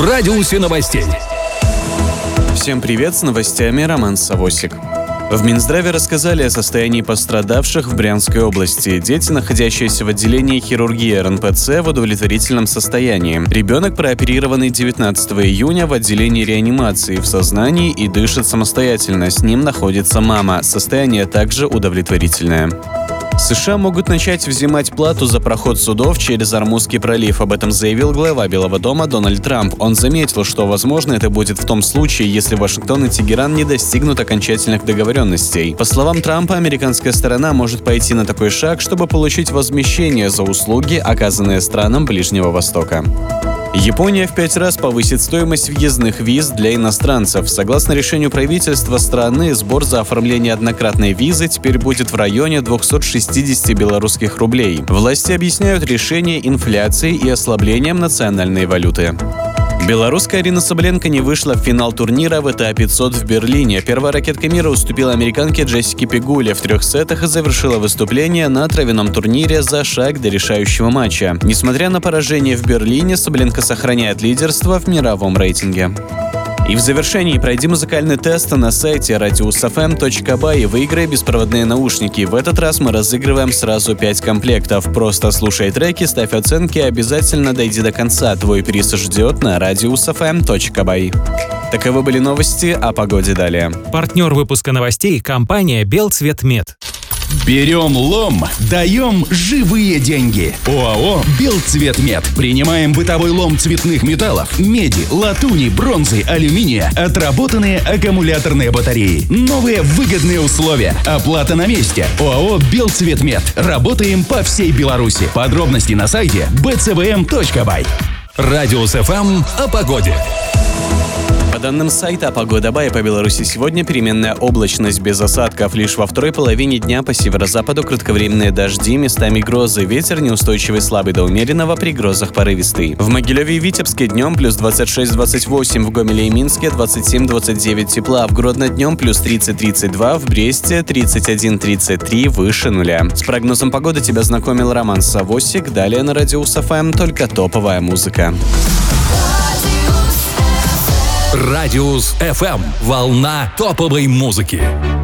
в радиусе новостей. Всем привет, с новостями Роман Савосик. В Минздраве рассказали о состоянии пострадавших в Брянской области. Дети, находящиеся в отделении хирургии РНПЦ, в удовлетворительном состоянии. Ребенок прооперированный 19 июня в отделении реанимации в сознании и дышит самостоятельно. С ним находится мама. Состояние также удовлетворительное. США могут начать взимать плату за проход судов через Ормузский пролив. Об этом заявил глава Белого дома Дональд Трамп. Он заметил, что, возможно, это будет в том случае, если Вашингтон и Тегеран не достигнут окончательных договоренностей. По словам Трампа, американская сторона может пойти на такой шаг, чтобы получить возмещение за услуги, оказанные странам Ближнего Востока. Япония в 5 раз повысит стоимость въездных виз для иностранцев. Согласно решению правительства страны, сбор за оформление однократной визы теперь будет в районе 260 белорусских рублей. Власти объясняют решение инфляцией и ослаблением национальной валюты. Белорусская Арина Соболенко не вышла в финал турнира WTA 500 в Берлине. Первая ракетка мира уступила американке Джессике Пегуле в 3 сетах и завершила выступление на травяном турнире за шаг до решающего матча. Несмотря на поражение в Берлине, Соболенко сохраняет лидерство в мировом рейтинге. И в завершении пройди музыкальный тест на сайте radiusfm.by и выиграй беспроводные наушники. В этот раз мы разыгрываем сразу 5 комплектов. Просто слушай треки, ставь оценки и обязательно дойди до конца. Твой приз ждет на radiusfm.by. Таковы были новости, о погоде далее. Партнер выпуска новостей – компания «Белцветмет». Берем лом, даем живые деньги. ОАО «Белцветмет». Принимаем бытовой лом цветных металлов, меди, латуни, бронзы, алюминия, отработанные аккумуляторные батареи. Новые выгодные условия. Оплата на месте. ОАО «Белцветмет». Работаем по всей Беларуси. Подробности на сайте bcvm.by. Радиус ФМ о погоде. По данным сайта «Погода.бай», по Беларуси сегодня переменная облачность без осадков. Лишь во второй половине дня по северо-западу кратковременные дожди, местами грозы. Ветер неустойчивый слабый до умеренного, при грозах порывистый. В Могилеве и Витебске днем плюс 26-28, в Гомеле и Минске 27-29 тепла, в Гродно днем плюс 30-32, в Бресте 31-33, выше нуля. С прогнозом погоды тебя знакомил Роман Савосик. Далее на Радиус ФМ только топовая музыка. Радиус FM. Волна топовой музыки.